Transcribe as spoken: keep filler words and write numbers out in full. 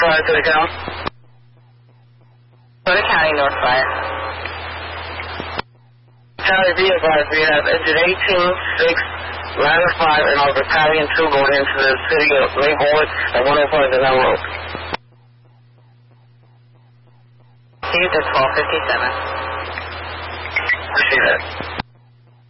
Fire to the county. Go to County, North Fire. County be advised, we have engine eighteen, six, ladder five, and our battalion two going into the city of Mayborn at one oh five in that road. He's at twelve fifty-seven. I see that.